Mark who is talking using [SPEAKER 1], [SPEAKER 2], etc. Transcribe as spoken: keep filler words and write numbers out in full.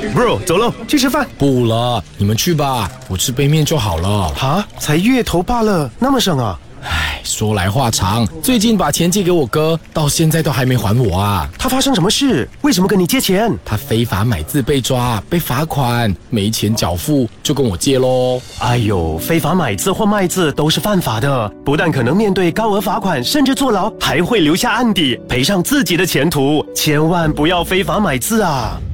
[SPEAKER 1] Bro， 走喽，去吃饭。
[SPEAKER 2] 不了，你们去吧，我吃杯面就好了。
[SPEAKER 1] 哈，才月头罢了，那么省啊？
[SPEAKER 2] 唉，说来话长，最近把钱借给我哥，到现在都还没还我啊。
[SPEAKER 1] 他发生什么事？为什么跟你借钱？
[SPEAKER 2] 他非法买字被抓，被罚款，没钱缴付，就跟我借咯。
[SPEAKER 1] 哎呦，非法买字或卖字都是犯法的，不但可能面对高额罚款，甚至坐牢，还会留下案底，赔上自己的前途。千万不要非法买字啊！